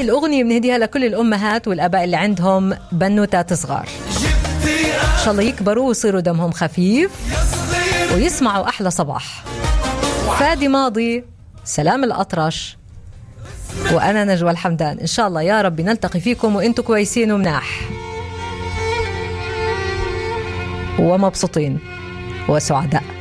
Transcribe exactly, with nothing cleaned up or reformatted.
الأغنية بنهديها لكل الأمهات والأباء اللي عندهم بنوتات صغار، إن شاء الله يكبروا ويصيروا دمهم خفيف ويسمعوا أحلى صباح. فادي ماضي، سلام الأطرش، وأنا نجوى الحمدان. إن شاء الله يا رب نلتقي فيكم وإنتوا كويسين ومناح ومبسوطين وسعداء.